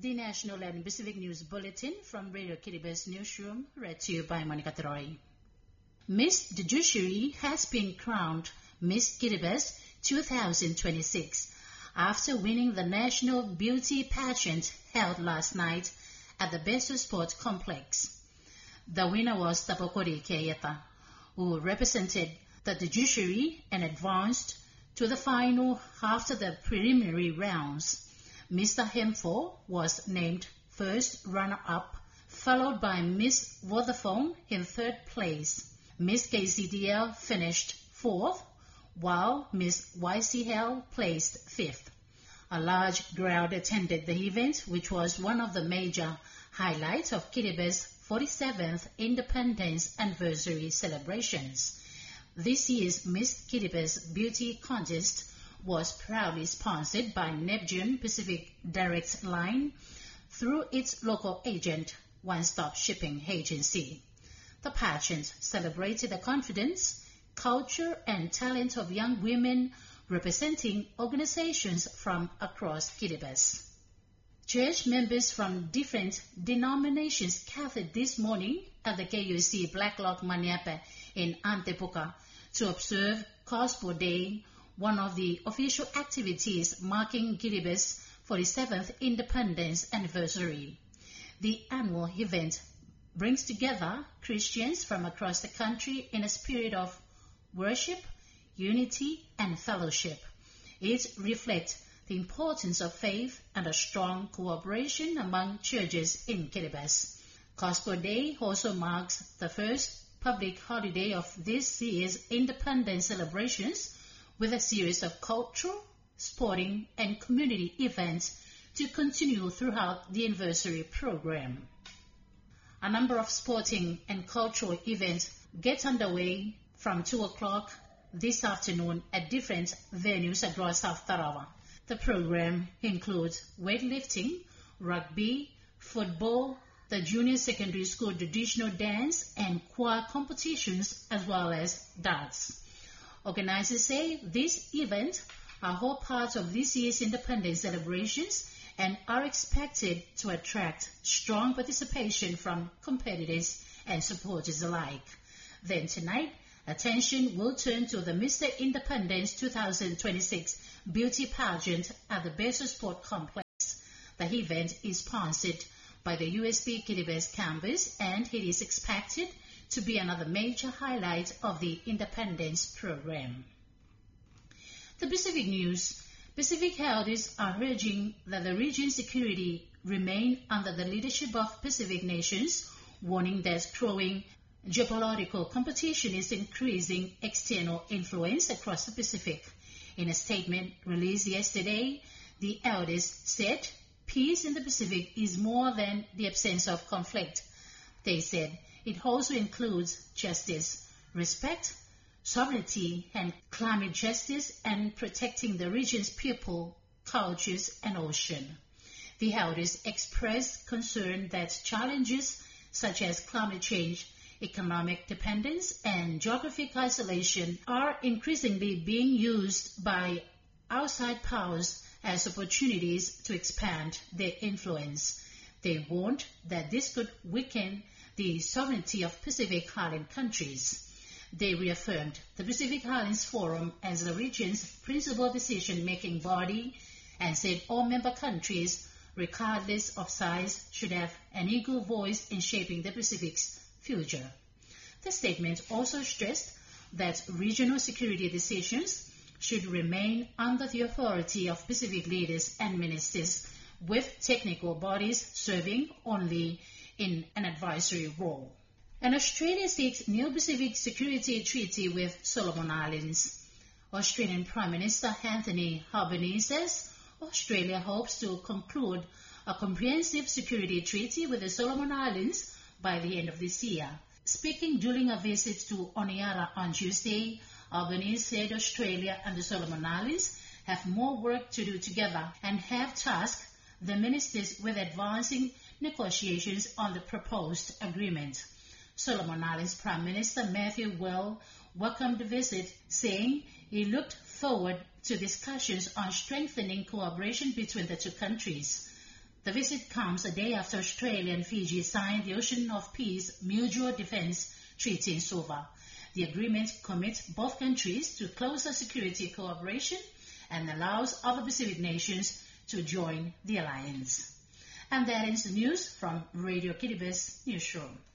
The National and Pacific News Bulletin from Radio Kiribati Newsroom, read to you by Monica Troy. Miss de Judiciary has been crowned Miss Kiribati 2026 after winning the National Beauty Pageant held last night at the Besu Sport Complex. The winner was Tapokori Keyeta, who represented the judiciary and advanced to the final after the preliminary rounds. Mr. Hemfo was named first runner-up, followed by Miss Waterphone in third place. Miss KCDL finished fourth, while Miss YCL placed fifth. A large crowd attended the event, which was one of the major highlights of Kiribati's 47th Independence Anniversary celebrations. This year's Miss Kiribati Beauty Contest was proudly sponsored by Neptune Pacific Direct Line through its local agent, One Stop Shipping Agency. The pageant celebrated the confidence, culture, and talent of young women representing organizations from across Kiribati. Church members from different denominations gathered this morning at the KUC Blacklock Maniape in Antepuka to observe Cospo Day, one of the official activities marking Kiribati's 47th Independence Anniversary. The annual event brings together Christians from across the country in a spirit of worship, unity, and fellowship. It reflects the importance of faith and a strong cooperation among churches in Kiribati. Cospo Day also marks the first public holiday of this year's independence celebrations, with a series of cultural, sporting, and community events to continue throughout the anniversary program. A number of sporting and cultural events get underway from 2 o'clock this afternoon at different venues across South Tarawa. The program includes weightlifting, rugby, football, the junior secondary school traditional dance and choir competitions, as well as darts. Organizers say these events are all part of this year's independence celebrations and are expected to attract strong participation from competitors and supporters alike. Then tonight, attention will turn to the Mr. Independence 2026 beauty pageant at the Besu Sport Complex. The event is sponsored by the USB Kiribati campus, and it is expected to be another major highlight of the Independence program. The Pacific News. Pacific elders are urging that the region's security remain under the leadership of Pacific nations, warning that growing geopolitical competition is increasing external influence across the Pacific. In a statement released yesterday, the elders said peace in the Pacific is more than the absence of conflict. They said it also includes justice, respect, sovereignty, and climate justice, and protecting the region's people, cultures, and ocean. The elders expressed concern that challenges such as climate change, economic dependence, and geographic isolation are increasingly being used by outside powers as opportunities to expand their influence. They warned that this could weaken the sovereignty of Pacific Island countries. They reaffirmed the Pacific Islands Forum as the region's principal decision-making body and said all member countries, regardless of size, should have an equal voice in shaping the Pacific's future. The statement also stressed that regional security decisions should remain under the authority of Pacific leaders and ministers, with technical bodies serving only in an advisory role. And Australia seeks new Pacific Security Treaty with Solomon Islands. Australian Prime Minister Anthony Albanese says Australia hopes to conclude a comprehensive security treaty with the Solomon Islands by the end of this year. Speaking during a visit to Honiara on Tuesday, Albanese said Australia and the Solomon Islands have more work to do together and have tasked the ministers with advancing negotiations on the proposed agreement. Solomon Islands Prime Minister Matthew Well welcomed the visit, saying he looked forward to discussions on strengthening cooperation between the two countries. The visit comes a day after Australia and Fiji signed the Ocean of Peace Mutual Defence Treaty in Suva. The agreement commits both countries to closer security cooperation and allows other Pacific nations to join the alliance. And that ends the news from Radio Kiribati Newsroom.